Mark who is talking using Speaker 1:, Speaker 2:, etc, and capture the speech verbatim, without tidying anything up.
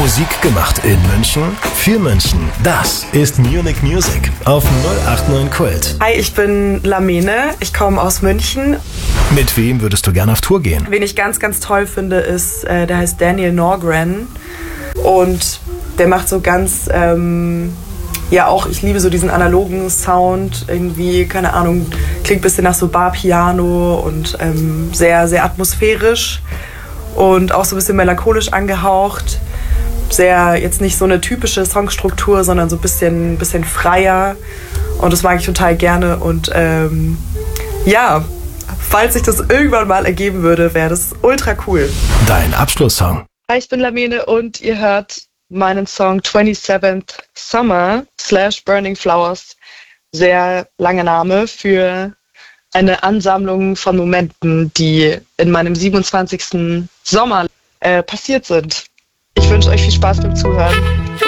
Speaker 1: Musik gemacht in München, für München. Das ist Munich Music auf null acht neun Kult.
Speaker 2: Hi, ich bin Lamene, ich komme aus München.
Speaker 1: Mit wem würdest du gerne auf Tour gehen?
Speaker 2: Wen ich ganz, ganz toll finde, ist, äh, der heißt Daniel Norgren. Und der macht so ganz, ähm, ja auch, ich liebe so diesen analogen Sound. Irgendwie, keine Ahnung, klingt ein bisschen nach so Bar-Piano und ähm, sehr, sehr atmosphärisch. Und auch so ein bisschen melancholisch angehaucht. Sehr, jetzt nicht so eine typische Songstruktur, sondern so ein bisschen, bisschen freier. Und das mag ich total gerne. Und ähm, ja, falls sich das irgendwann mal ergeben würde, wäre das ultra cool.
Speaker 1: Dein Abschlusssong.
Speaker 3: Hi, ich bin Lamene und ihr hört meinen Song twenty-seventh Summer slash Burning Flowers. Sehr langer Name für eine Ansammlung von Momenten, die in meinem siebenundzwanzigsten Sommer äh, passiert sind. Ich wünsche euch viel Spaß beim Zuhören.